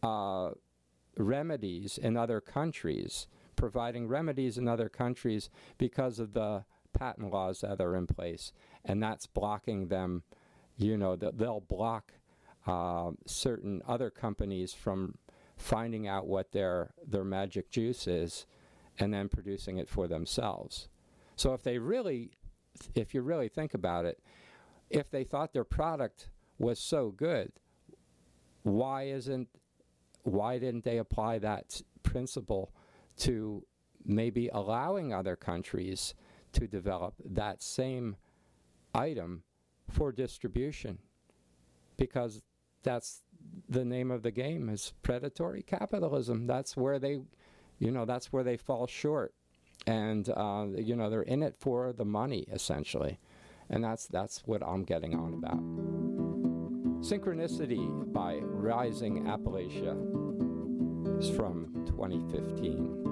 remedies in other countries, providing remedies in other countries because of the patent laws that are in place, and that's blocking them. They'll block certain other companies from finding out what their magic juice is and then producing it for themselves. So if you really think about it, if they thought their product was so good, why didn't they apply that principle to maybe allowing other countries to develop that same item for distribution? Because that's the name of the game, is predatory capitalism. That's where they fall short, and they're in it for the money essentially, and that's what I'm getting on about. Synchronicity by Rising Appalachia is from 2015.